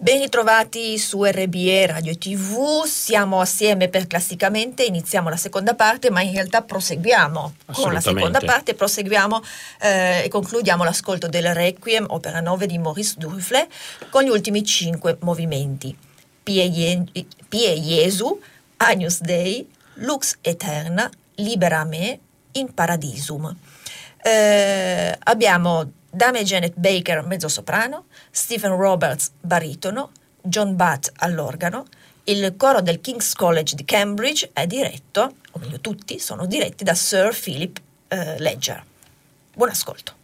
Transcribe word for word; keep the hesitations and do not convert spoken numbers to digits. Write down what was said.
Ben ritrovati su R B E Radio tivù, siamo assieme per Classicamente, iniziamo la seconda parte, ma in realtà proseguiamo con la seconda parte, proseguiamo eh, e concludiamo l'ascolto del Requiem, opera nove di Maurice Duruflé, con gli ultimi cinque movimenti: Pie, Je- Pie Jesu, Agnus Dei, Lux Eterna, Libera Me, In Paradisum. Eh, abbiamo Dame Janet Baker mezzosoprano, Stephen Roberts baritono, John Butt all'organo. Il coro del King's College di Cambridge è diretto, o meglio tutti sono diretti da Sir Philip eh, Ledger. Buon ascolto.